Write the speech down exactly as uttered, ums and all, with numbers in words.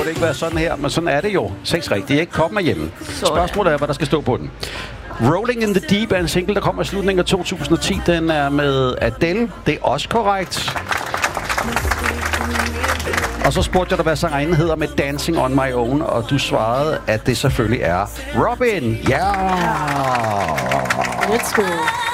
det ikke være sådan her, men sådan er det jo. Seks rigtige, ikke? Kom med hjemme. Spørgsmålet er, hvad der skal stå på den. Rolling in the Deep er en single, der kommer i slutningen af to tusind og ti. Den er med Adele. Det er også korrekt. Og så spurgte jeg dig, hvad sangerinden hedder med Dancing on My Own, og du svarede, at det selvfølgelig er Robin. Ja! Yeah. Let's go.